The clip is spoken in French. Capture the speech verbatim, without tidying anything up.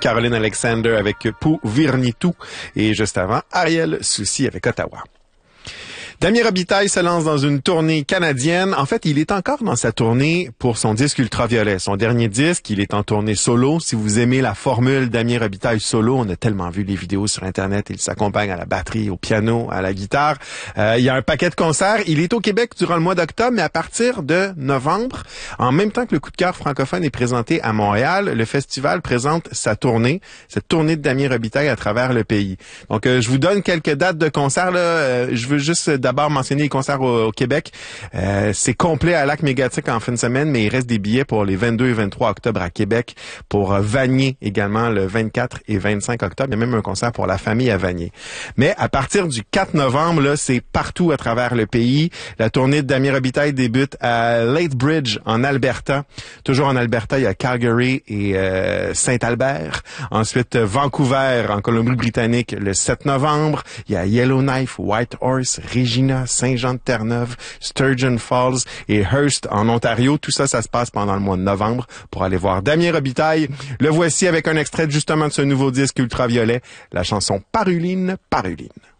Caroline Alexander avec Pou Virnitou et juste avant, Ariel Soucy avec Ottawa. Damien Robitaille se lance dans une tournée canadienne. En fait, il est encore dans sa tournée pour son disque Ultraviolet. Son dernier disque, il est en tournée solo. Si vous aimez la formule Damien Robitaille solo, on a tellement vu les vidéos sur Internet. Il s'accompagne à la batterie, au piano, à la guitare. Euh, il y a un paquet de concerts. Il est au Québec durant le mois d'octobre, mais à partir de novembre, en même temps que le coup de cœur francophone est présenté à Montréal, le festival présente sa tournée, cette tournée de Damien Robitaille à travers le pays. Donc, euh, je vous donne quelques dates de concerts. Là. Euh, je veux juste d'abord mentionner les concerts au, au Québec. Euh, c'est complet à Lac Mégantic en fin de semaine, mais il reste des billets pour les vingt-deux et vingt-trois octobre à Québec, pour euh, Vanier également le vingt-quatre et vingt-cinq octobre. Il y a même un concert pour la famille à Vanier. Mais à partir du quatre novembre, là, c'est partout à travers le pays. La tournée de Damien Robitaille débute à Lethbridge en Alberta. Toujours en Alberta, il y a Calgary et euh, Saint-Albert. Ensuite, Vancouver en Colombie-Britannique le sept novembre. Il y a Yellowknife, Whitehorse, Regina, Saint-Jean-de-Terre-Neuve, Sturgeon Falls et Hearst en Ontario. Tout ça, ça se passe pendant le mois de novembre pour aller voir Damien Robitaille. Le voici avec un extrait justement de ce nouveau disque Ultraviolet, la chanson Paruline, Paruline.